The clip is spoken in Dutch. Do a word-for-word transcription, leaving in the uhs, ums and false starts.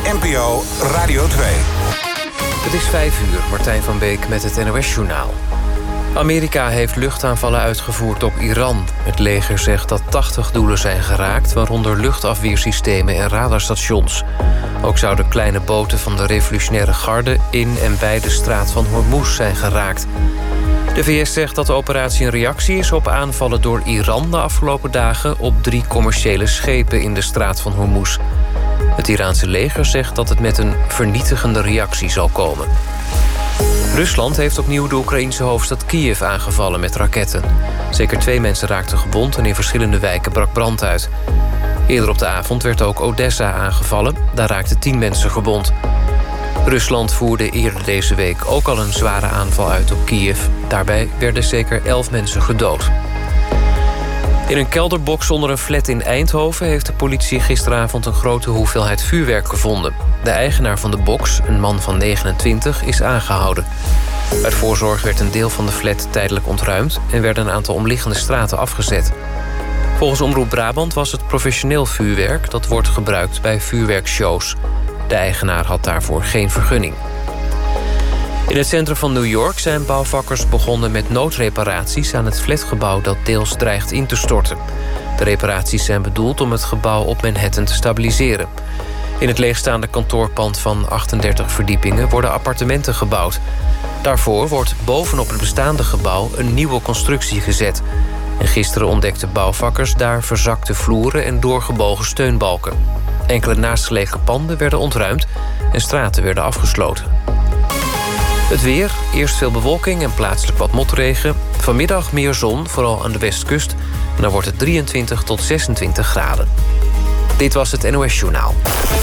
N P O Radio twee. Het is vijf uur, Martijn van Beek met het N O S-journaal. Amerika heeft luchtaanvallen uitgevoerd op Iran. Het leger zegt dat tachtig doelen zijn geraakt, waaronder luchtafweersystemen en radarstations. Ook zouden kleine boten van de revolutionaire garde in en bij de straat van Hormuz zijn geraakt. De V S zegt dat de operatie een reactie is op aanvallen door Iran de afgelopen dagen op drie commerciële schepen in de straat van Hormuz. Het Iraanse leger zegt dat het met een vernietigende reactie zal komen. Rusland heeft opnieuw de Oekraïense hoofdstad Kiev aangevallen met raketten. Zeker twee mensen raakten gewond en in verschillende wijken brak brand uit. Eerder op de avond werd ook Odessa aangevallen. Daar raakten tien mensen gewond. Rusland voerde eerder deze week ook al een zware aanval uit op Kiev. Daarbij werden zeker elf mensen gedood. In een kelderbox onder een flat in Eindhoven heeft de politie gisteravond een grote hoeveelheid vuurwerk gevonden. De eigenaar van de box, een man van negenentwintig, is aangehouden. Uit voorzorg werd een deel van de flat tijdelijk ontruimd en werden een aantal omliggende straten afgezet. Volgens Omroep Brabant was het professioneel vuurwerk dat wordt gebruikt bij vuurwerkshows. De eigenaar had daarvoor geen vergunning. In het centrum van New York zijn bouwvakkers begonnen met noodreparaties aan het flatgebouw dat deels dreigt in te storten. De reparaties zijn bedoeld om het gebouw op Manhattan te stabiliseren. In het leegstaande kantoorpand van achtendertig verdiepingen worden appartementen gebouwd. Daarvoor wordt bovenop het bestaande gebouw een nieuwe constructie gezet. En gisteren ontdekten bouwvakkers daar verzakte vloeren en doorgebogen steunbalken. Enkele naastgelegen panden werden ontruimd en straten werden afgesloten. Het weer, eerst veel bewolking en plaatselijk wat motregen. Vanmiddag meer zon, vooral aan de westkust. En dan wordt het drieëntwintig tot zesentwintig graden. Dit was het N O S-journaal.